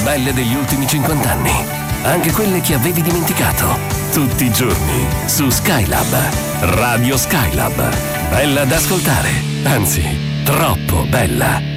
belle degli ultimi 50 anni. Anche quelle che avevi dimenticato. Tutti i giorni su Skylab. Radio Skylab. Bella da ascoltare. Anzi, troppo bella.